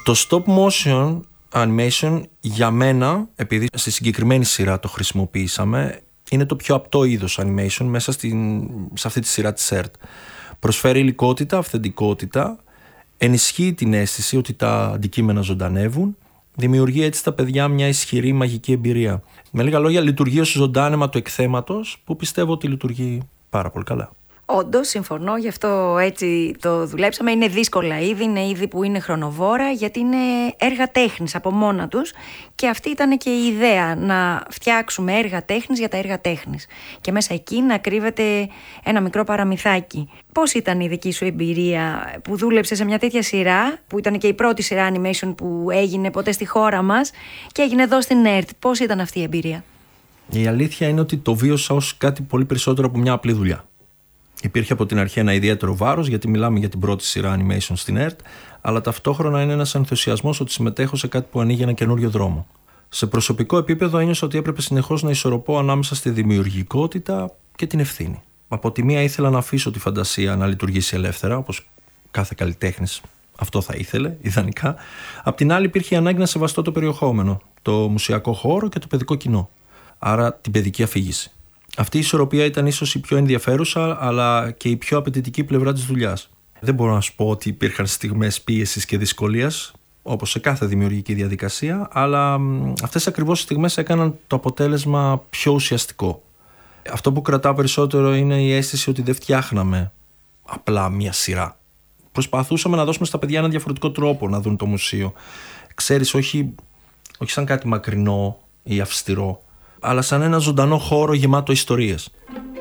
Το stop motion animation για μένα, επειδή στη συγκεκριμένη σειρά το χρησιμοποιήσαμε, είναι το πιο απτό είδος animation μέσα σε αυτή τη σειρά της ΕΡΤ. Προσφέρει υλικότητα, αυθεντικότητα, ενισχύει την αίσθηση ότι τα αντικείμενα ζωντανεύουν, δημιουργεί έτσι στα παιδιά μια ισχυρή μαγική εμπειρία. Με λίγα λόγια, λειτουργεί ως ζωντάνεμα του εκθέματος, που πιστεύω ότι λειτουργεί πάρα πολύ καλά. Όντως, συμφωνώ, γι' αυτό έτσι το δουλέψαμε. Είναι δύσκολα είδη, είναι είδη που είναι χρονοβόρα, γιατί είναι έργα τέχνης από μόνα τους. Και αυτή ήταν και η ιδέα, να φτιάξουμε έργα τέχνης για τα έργα τέχνης. Και μέσα εκεί να κρύβεται ένα μικρό παραμυθάκι. Πώς ήταν η δική σου εμπειρία που δούλεψε σε μια τέτοια σειρά, που ήταν και η πρώτη σειρά animation που έγινε ποτέ στη χώρα μας και έγινε εδώ στην ΕΡΤ? Πώς ήταν αυτή η εμπειρία? Η αλήθεια είναι ότι το βίωσα ως κάτι πολύ περισσότερο από μια απλή δουλειά. Υπήρχε από την αρχή ένα ιδιαίτερο βάρος, γιατί μιλάμε για την πρώτη σειρά animation στην ΕΡΤ, αλλά ταυτόχρονα είναι ένας ενθουσιασμός ότι συμμετέχω σε κάτι που ανοίγει ένα καινούριο δρόμο. Σε προσωπικό επίπεδο ένιωσα ότι έπρεπε συνεχώς να ισορροπώ ανάμεσα στη δημιουργικότητα και την ευθύνη. Από τη μία ήθελα να αφήσω τη φαντασία να λειτουργήσει ελεύθερα, όπως κάθε καλλιτέχνης αυτό θα ήθελε, ιδανικά. Απ' την άλλη υπήρχε η ανάγκη να σεβαστώ το περιεχόμενο, το μουσιακό χώρο και το παιδικό κοινό. Άρα την παιδική αφήγηση. Αυτή η ισορροπία ήταν ίσως η πιο ενδιαφέρουσα, αλλά και η πιο απαιτητική πλευρά της δουλειάς. Δεν μπορώ να σου πω ότι υπήρχαν στιγμές πίεσης και δυσκολίας, όπως σε κάθε δημιουργική διαδικασία, αλλά αυτές ακριβώς οι στιγμές έκαναν το αποτέλεσμα πιο ουσιαστικό. Αυτό που κρατάω περισσότερο είναι η αίσθηση ότι δεν φτιάχναμε απλά μια σειρά. Προσπαθούσαμε να δώσουμε στα παιδιά έναν διαφορετικό τρόπο να δουν το μουσείο. Ξέρεις, όχι σαν κάτι μακρινό ή αυστηρό, αλλά σαν ένα ζωντανό χώρο γεμάτο ιστορίες.